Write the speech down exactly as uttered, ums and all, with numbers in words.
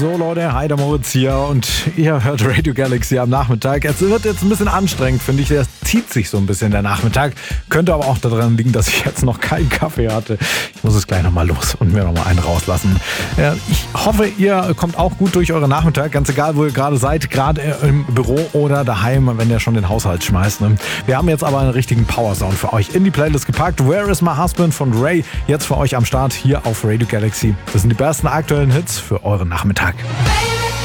So Leute, hi, der Moritz hier und ihr hört Radio Galaxy am Nachmittag. Es wird jetzt ein bisschen anstrengend, finde ich. Es zieht sich so ein bisschen der Nachmittag. Könnte aber auch daran liegen, dass ich jetzt noch keinen Kaffee hatte. Ich muss es gleich nochmal los und mir nochmal einen rauslassen. Ich hoffe, ihr kommt auch gut durch euren Nachmittag. Ganz egal, wo ihr gerade seid, gerade im Büro oder daheim, wenn ihr schon den Haushalt schmeißt. Wir haben jetzt aber einen richtigen Power-Sound für euch in die Playlist gepackt. Where is my husband von Ray? Jetzt für euch am Start hier auf Radio Galaxy. Das sind die besten aktuellen Hits für euren Nachmittag.